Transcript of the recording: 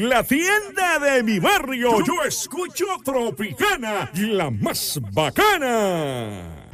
la tienda de mi barrio. Yo escucho Tropicana, la más bacana.